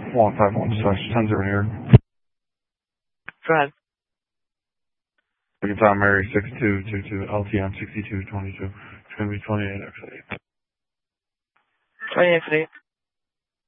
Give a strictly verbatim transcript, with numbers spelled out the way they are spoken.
one five one slash ten zero here. Go ahead. Second time Mary six two two two L T M sixty two twenty two. It's gonna be twenty eight actually. twenty-eight,